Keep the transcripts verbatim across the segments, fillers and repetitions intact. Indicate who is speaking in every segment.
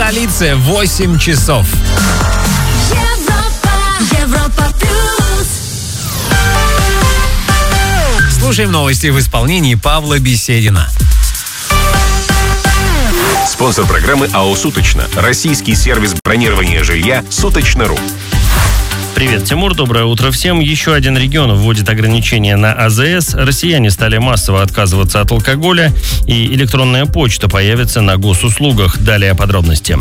Speaker 1: столице восемь часов.
Speaker 2: Европа, Европа плюс.
Speaker 1: Слушаем новости в исполнении Павла Беседина.
Speaker 3: Спонсор программы АО «Суточно». Российский сервис бронирования жилья «Суточно.ру».
Speaker 4: Привет, Тимур, доброе утро всем. Еще один регион вводит ограничения на АЗС. Россияне стали массово отказываться от алкоголя, и электронная почта появится на госуслугах. Далее подробности.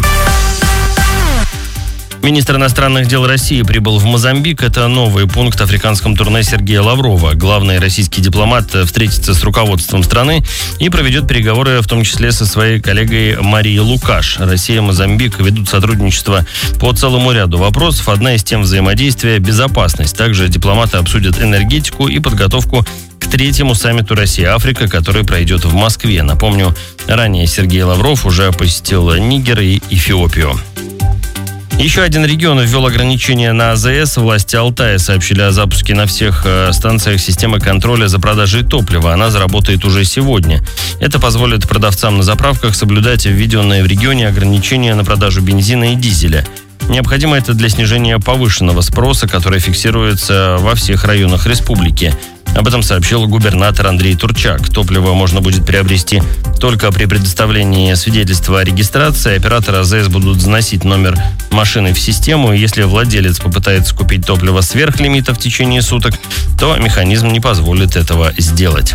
Speaker 4: Министр иностранных дел России прибыл в Мозамбик. Это новый пункт в африканском турне Сергея Лаврова. Главный российский дипломат встретится с руководством страны и проведет переговоры, в том числе со своей коллегой Марией Лукаш. Россия и Мозамбик ведут сотрудничество по целому ряду вопросов. Одна из тем взаимодействия – безопасность. Также дипломаты обсудят энергетику и подготовку к третьему саммиту Россия-Африка, который пройдет в Москве. Напомню, ранее Сергей Лавров уже посетил Нигер и Эфиопию. Еще один регион ввел ограничения на АЗС. Власти Алтая сообщили о запуске на всех станциях системы контроля за продажей топлива. Она заработает уже сегодня. Это позволит продавцам на заправках соблюдать введенные в регионе ограничения на продажу бензина и дизеля. Необходимо это для снижения повышенного спроса, который фиксируется во всех районах республики. Об этом сообщил губернатор Андрей Турчак. Топливо можно будет приобрести только при предоставлении свидетельства о регистрации. Операторы АЗС будут заносить номер машины в систему. И если владелец попытается купить топливо сверх лимита в течение суток, то механизм не позволит этого сделать.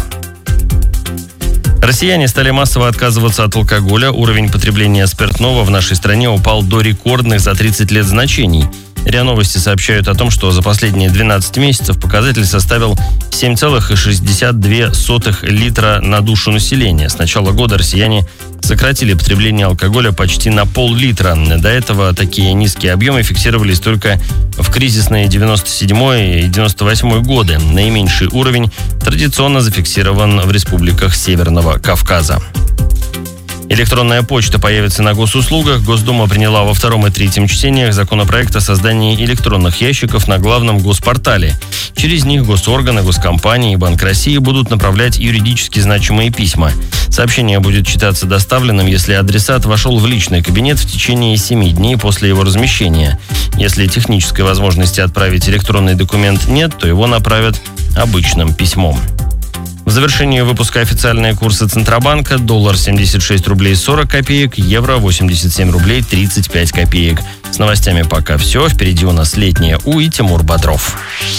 Speaker 4: Россияне стали массово отказываться от алкоголя. Уровень потребления спиртного в нашей стране упал до рекордных за тридцать лет значений. РИА Новости сообщают о том, что за последние двенадцать месяцев показатель составил семь целых шестьдесят две сотых литра на душу населения. С начала года россияне сократили потребление алкоголя почти на пол-литра. До этого такие низкие объемы фиксировались только в кризисные девяносто седьмой и девяносто восьмой годы. Наименьший уровень традиционно зафиксирован в республиках Северного Кавказа. Электронная почта появится на госуслугах. Госдума приняла во втором и третьем чтениях законопроект о создании электронных ящиков на главном госпортале. Через них госорганы, госкомпании и Банк России будут направлять юридически значимые письма. Сообщение будет считаться доставленным, если адресат вошел в личный кабинет в течение семи дней после его размещения. Если технической возможности отправить электронный документ нет, то его направят обычным письмом. В завершении выпуска официальные курсы Центробанка. Доллар семьдесят шесть рублей сорок копеек, евро восемьдесят семь рублей тридцать пять копеек. С новостями пока все. Впереди у нас летнее У и Тимур Бодров.